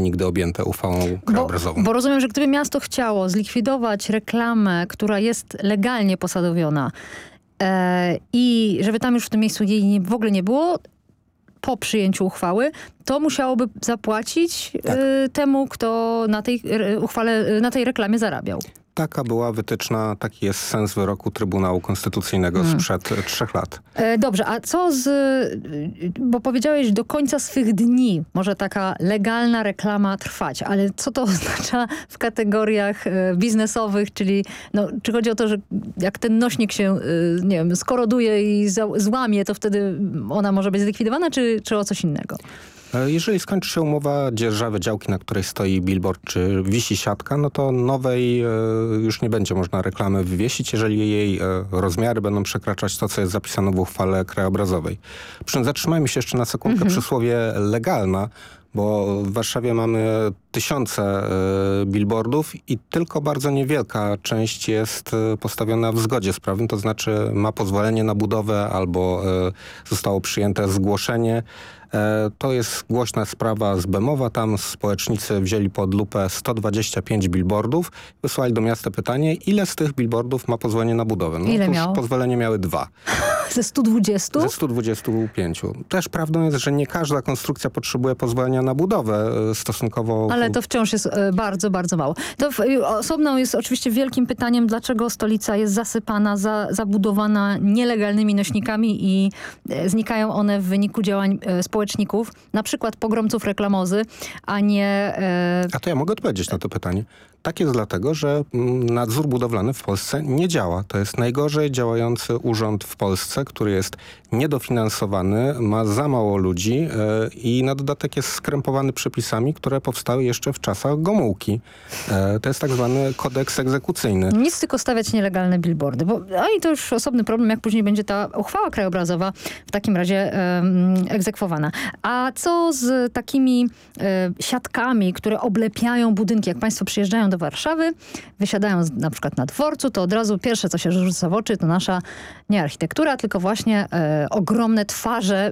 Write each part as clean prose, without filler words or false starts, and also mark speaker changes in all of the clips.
Speaker 1: nigdy objęte uchwałą krajobrazową.
Speaker 2: Bo rozumiem, że gdyby miasto chciało zlikwidować reklamę, która jest legalnie posadowiona i żeby tam już w tym miejscu jej w ogóle nie było, po przyjęciu uchwały, to musiałoby zapłacić temu, kto na tej uchwale, na tej reklamie zarabiał.
Speaker 1: Taka była wytyczna, taki jest sens wyroku Trybunału Konstytucyjnego sprzed 3 lat.
Speaker 2: Dobrze, a co bo powiedziałeś, do końca swych dni może taka legalna reklama trwać, ale co to oznacza w kategoriach biznesowych, czyli czy chodzi o to, że jak ten nośnik się, nie wiem, skoroduje i złamie, to wtedy ona może być zlikwidowana, czy o coś innego?
Speaker 1: Jeżeli skończy się umowa dzierżawy działki, na której stoi billboard czy wisi siatka, no to nowej już nie będzie można reklamy wywiesić, jeżeli jej rozmiary będą przekraczać to, co jest zapisane w uchwale krajobrazowej. Przy czym zatrzymajmy się jeszcze na sekundkę przy słowie legalna, bo w Warszawie mamy tysiące billboardów i tylko bardzo niewielka część jest postawiona w zgodzie z prawem, to znaczy ma pozwolenie na budowę albo zostało przyjęte zgłoszenie. To jest głośna sprawa z Bemowa. Tam społecznicy wzięli pod lupę 125 billboardów. Wysłali do miasta pytanie, ile z tych billboardów ma pozwolenie na budowę.
Speaker 2: Ile miało?
Speaker 1: Pozwolenie miały 2.
Speaker 2: Ze 120?
Speaker 1: Ze 125. Też prawdą jest, że nie każda konstrukcja potrzebuje pozwolenia na budowę stosunkowo...
Speaker 2: Ale to wciąż jest bardzo, bardzo mało. To osobną jest oczywiście wielkim pytaniem, dlaczego stolica jest zasypana, zabudowana nielegalnymi nośnikami i znikają one w wyniku działań społeczników, na przykład pogromców reklamozy, a nie...
Speaker 1: A to ja mogę odpowiedzieć na to pytanie. Tak jest dlatego, że nadzór budowlany w Polsce nie działa. To jest najgorzej działający urząd w Polsce, który jest niedofinansowany, ma za mało ludzi i na dodatek jest skrępowany przepisami, które powstały jeszcze w czasach Gomułki. To jest tak zwany kodeks egzekucyjny.
Speaker 2: Nic, tylko stawiać nielegalne billboardy. I to już osobny problem, jak później będzie ta uchwała krajobrazowa w takim razie egzekwowana. A co z takimi siatkami, które oblepiają budynki? Jak państwo przyjeżdżają do Warszawy, wysiadają na przykład na dworcu, to od razu pierwsze, co się rzuca w oczy, to nasza nie architektura, tylko właśnie ogromne twarze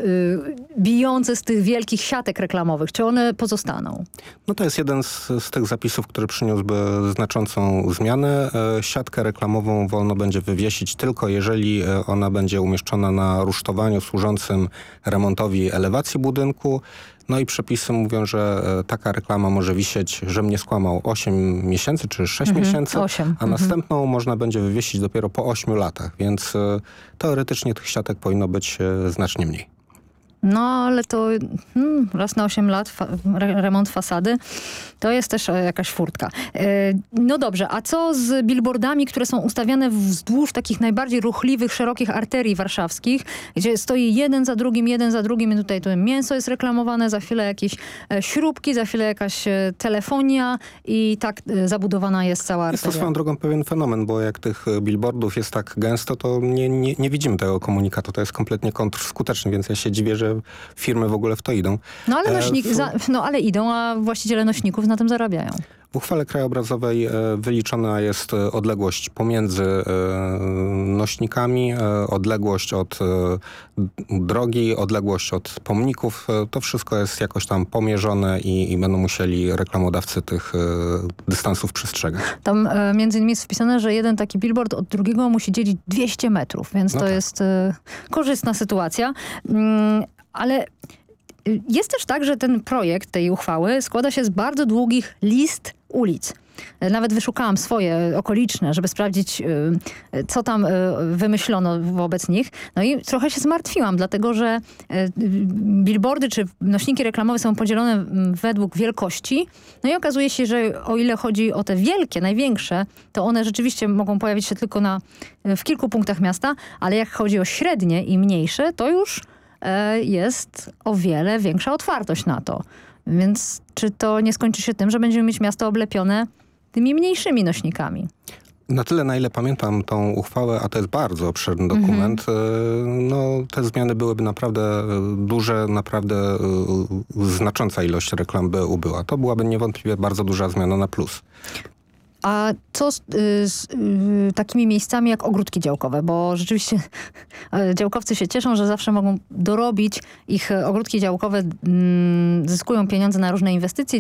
Speaker 2: bijące z tych wielkich siatek reklamowych. Czy one pozostaną?
Speaker 1: No to jest jeden z tych zapisów, który przyniósłby znaczącą zmianę. Siatkę reklamową wolno będzie wywiesić tylko jeżeli ona będzie umieszczona na rusztowaniu służącym remontowi elewacji budynku. No i przepisy mówią, że taka reklama może wisieć, żebym nie skłamał, 8 miesięcy czy 6 miesięcy,
Speaker 2: 8.
Speaker 1: A następną można będzie wywiesić dopiero po 8 latach, więc teoretycznie tych siatek powinno być znacznie mniej.
Speaker 2: No, ale to raz na 8 lat remont fasady, to jest też jakaś furtka. No dobrze, a co z billboardami, które są ustawiane wzdłuż takich najbardziej ruchliwych, szerokich arterii warszawskich, gdzie stoi jeden za drugim i tutaj to mięso jest reklamowane, za chwilę jakieś śrubki, za chwilę jakaś telefonia i tak zabudowana jest cała arteria.
Speaker 1: Jest to swoją drogą pewien fenomen, bo jak tych billboardów jest tak gęsto, to nie widzimy tego komunikatu. To jest kompletnie kontrskuteczne, więc ja się dziwię, że firmy w ogóle w to idą.
Speaker 2: No ale ale idą, a właściciele nośników na tym zarabiają.
Speaker 1: W uchwale krajobrazowej wyliczona jest odległość pomiędzy nośnikami, odległość od drogi, odległość od pomników. To wszystko jest jakoś tam pomierzone i będą musieli reklamodawcy tych dystansów przestrzegać.
Speaker 2: Tam między innymi jest wpisane, że jeden taki billboard od drugiego musi dzielić 200 metrów, więc to jest korzystna sytuacja. Ale jest też tak, że ten projekt tej uchwały składa się z bardzo długich list ulic. Nawet wyszukałam swoje okoliczne, żeby sprawdzić, co tam wymyślono wobec nich. No i trochę się zmartwiłam, dlatego że billboardy czy nośniki reklamowe są podzielone według wielkości. No i okazuje się, że o ile chodzi o te wielkie, największe, to one rzeczywiście mogą pojawić się tylko w kilku punktach miasta, ale jak chodzi o średnie i mniejsze, to już jest o wiele większa otwartość na to. Więc czy to nie skończy się tym, że będziemy mieć miasto oblepione tymi mniejszymi nośnikami?
Speaker 1: Na tyle, na ile pamiętam tą uchwałę, a to jest bardzo obszerny dokument, no te zmiany byłyby naprawdę duże, naprawdę znacząca ilość reklam by ubyła. To byłaby niewątpliwie bardzo duża zmiana na plus.
Speaker 2: A co z takimi miejscami jak ogródki działkowe? Bo rzeczywiście działkowcy się cieszą, że zawsze mogą dorobić. Ich ogródki działkowe zyskują pieniądze na różne inwestycje.